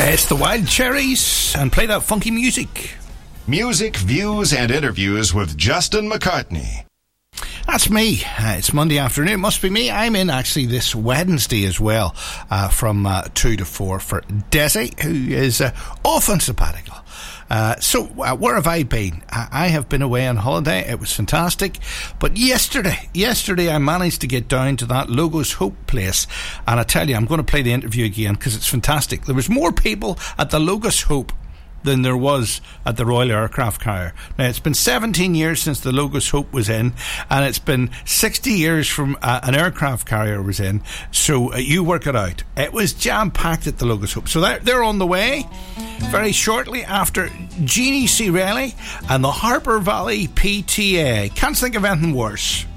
It's the Wild Cherries, and play that funky music. Music, views, and interviews with Justin McCartney. That's me. It's Monday afternoon. It must be me. I'm in actually this Wednesday as well, from 2 to 4 for Desi, who is off on sabbatical. So where have I been? I have been away on holiday. It was fantastic. But yesterday I managed to get down to that Logos Hope place. And I tell you, I'm going to play the interview again because it's fantastic. There was more people at the Logos Hope than there was at the Royal Aircraft Carrier. Now, it's been 17 years since the Logos Hope was in, and it's been 60 years from an aircraft carrier was in, so you work it out. It was jam-packed at the Logos Hope. So they're on the way very shortly after Jeannie C. Reilly and the Harper Valley PTA. Can't think of anything worse.